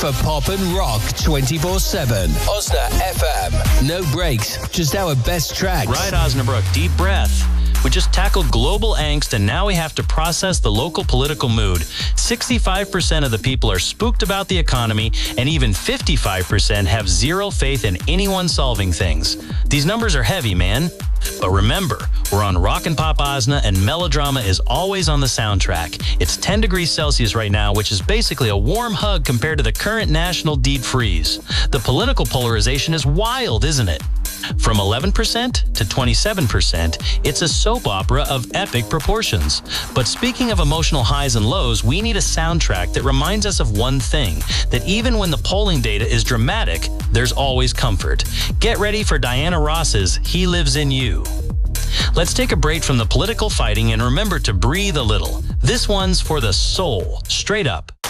For pop and rock 24/7. Osna FM. No breaks, just our best tracks. Right, Osnabrück, deep breath. We just tackled global angst, and now we have to process the local political mood. 65% of the people are spooked about the economy, and even 55% have zero faith in anyone solving things. These numbers are heavy, man. But remember, we're on Rock and Pop Osna, and melodrama is always on the soundtrack. It's 10 degrees Celsius right now, which is basically a warm hug compared to the current national deep freeze. The political polarization is wild, isn't it? From 11% to 27%, it's a soap opera of epic proportions. But speaking of emotional highs and lows, we need a soundtrack that reminds us of one thing, that even when the polling data is dramatic, there's always comfort. Get ready for Diana Ross's He Lives in You. Let's take a break from the political fighting and remember to breathe a little. This one's for the soul, straight up.